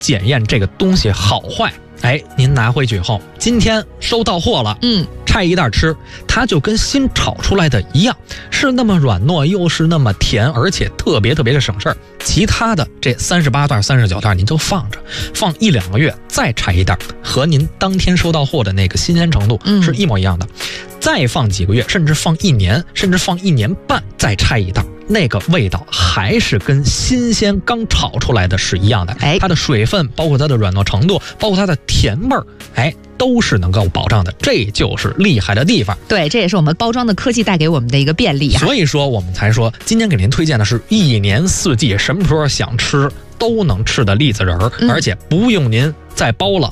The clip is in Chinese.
检验这个东西好坏。您拿回去以后，今天收到货了，拆一袋吃，它就跟新炒出来的一样，是那么软糯，又是那么甜，而且特别的省事儿。其他的这38袋、39袋您就放着，放1-2个月再拆一袋，和您当天收到货的那个新鲜程度是一模一样的。再放几个月，甚至放1年，甚至放1年半，再拆一袋，那个味道还是跟新鲜刚炒出来的是一样的。它的水分，包括它的软糯程度，包括它的甜味儿，都是能够保障的，这就是厉害的地方。 对，这也是我们包装的科技带给我们的一个便利啊。 所以说我们才说，今天给您推荐的是1年4季什么时候想吃都能吃的栗子仁儿，而且不用您再包了，